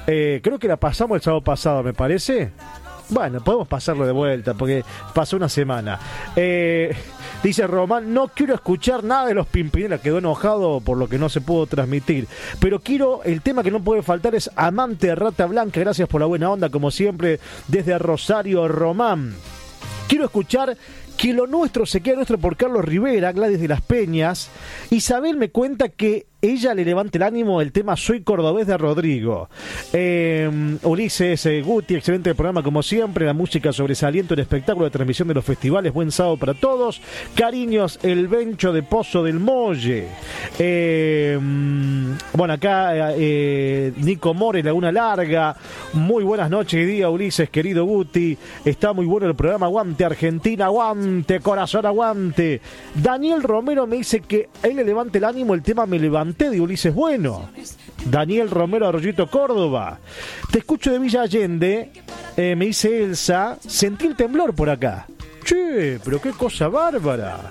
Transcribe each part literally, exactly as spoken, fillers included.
Eh, creo que la pasamos el sábado pasado, me parece. Bueno, podemos pasarlo de vuelta porque pasó una semana. Eh, dice Román, no quiero escuchar nada de los Pimpinela, quedó enojado por lo que no se pudo transmitir. Pero quiero, el tema que no puede faltar es Amante de Rata Blanca. Gracias por la buena onda, como siempre, desde Rosario, Román. Quiero escuchar Que lo nuestro se queda nuestro por Carlos Rivera, Gladys de las Peñas. Isabel me cuenta que ella le levanta el ánimo el tema Soy Cordobés de Rodrigo. Eh, Ulises eh, Guti, excelente programa como siempre. La música sobresaliente, el espectáculo de transmisión de los festivales. Buen sábado para todos. Cariños, el Bencho de Pozo del Molle. Eh, bueno, acá eh, Nico More, Laguna Larga. Muy buenas noches y día, Ulises, querido Guti. Está muy bueno el programa. Aguante Argentina, aguante, corazón, aguante. Daniel Romero me dice que él le levanta el ánimo el tema Me Levanté de Ulises Bueno. Daniel Romero, Arroyito, Córdoba. Te escucho de Villa Allende, eh, me dice Elsa, sentí el temblor por acá. Che, pero qué cosa bárbara.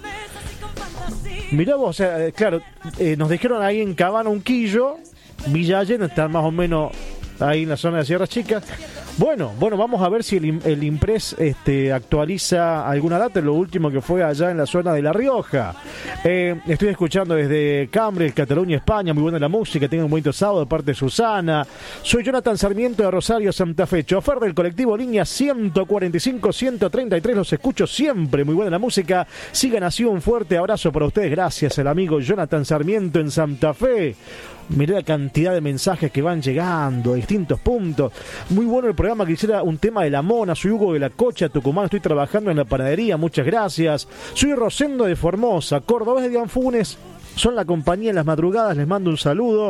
Mirá vos, o sea, eh, claro, eh, nos dijeron ahí en Cabana, Unquillo, Villa Allende, está más o menos ahí en la zona de Sierra Chica. Bueno, bueno, vamos a ver si el, el Impres este, actualiza alguna data, lo último que fue allá en la zona de La Rioja. Eh, estoy escuchando desde Cambridge, Cataluña, España, muy buena la música, tengan un bonito sábado de parte de Susana. Soy Jonathan Sarmiento de Rosario, Santa Fe, chofer del colectivo Línea ciento cuarenta y cinco ciento treinta y tres, los escucho siempre, muy buena la música. Sigan así, un fuerte abrazo para ustedes, gracias al amigo Jonathan Sarmiento en Santa Fe. Miré la cantidad de mensajes que van llegando, distintos puntos. Muy bueno el programa, quisiera un tema de la mona. Soy Hugo de la Cocha, Tucumán, estoy trabajando en la panadería, muchas gracias. Soy Rosendo de Formosa, Cordobés de Dianfunes, son la compañía en las madrugadas, les mando un saludo.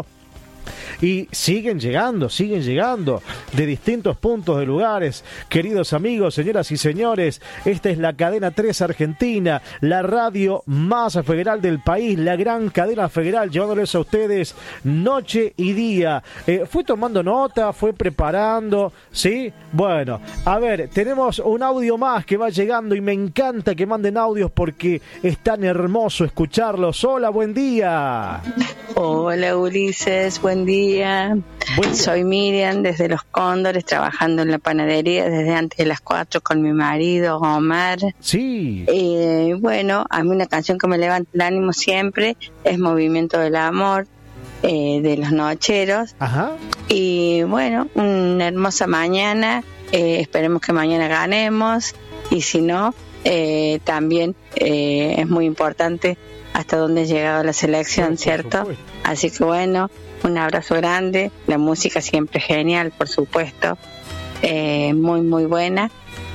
Y siguen llegando, siguen llegando de distintos puntos de lugares. Queridos amigos, señoras y señores, esta es la cadena tres Argentina, la radio más federal del país, la gran cadena federal, llevándoles a ustedes noche y día. Eh, fue tomando nota, fue preparando, ¿sí? Bueno, a ver, tenemos un audio más que va llegando y me encanta que manden audios porque es tan hermoso escucharlos. Hola, buen día. Hola, Ulises, buen día. Buen día. Soy Miriam desde Los Cóndores, trabajando en la panadería desde antes de las cuatro con mi marido Omar. Sí. Eh, bueno, a mí una canción que me levanta el ánimo siempre es Movimiento del Amor, eh, de Los Nocheros. Ajá. Y bueno, una hermosa mañana, eh, esperemos que mañana ganemos, y si no, eh, también eh, es muy importante hasta dónde ha llegado la selección, ¿cierto? Así que bueno, un abrazo grande, la música siempre genial, por supuesto, eh, muy muy buena,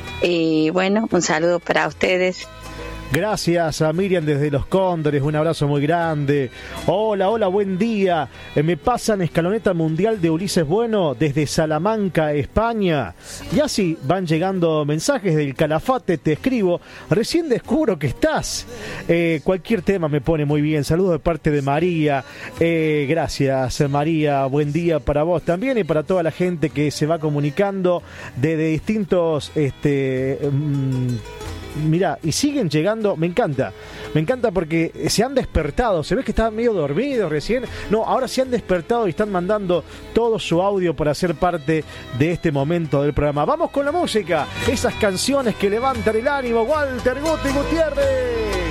y bueno, un saludo para ustedes. Gracias a Miriam desde Los Cóndores, un abrazo muy grande. Hola, hola, buen día. Eh, me pasan escaloneta mundial de Ulises Bueno desde Salamanca, España. Y así van llegando mensajes del Calafate, te escribo. Recién descubro que estás. Eh, cualquier tema me pone muy bien. Saludos de parte de María. Eh, gracias, María. Buen día para vos también y para toda la gente que se va comunicando desde distintos... este mmm, Mirá, y siguen llegando, me encanta, me encanta porque se han despertado, se ve que estaban medio dormidos recién, no, ahora se han despertado y están mandando todo su audio para ser parte de este momento del programa. Vamos con la música, esas canciones que levantan el ánimo. Walter Guti Gutiérrez.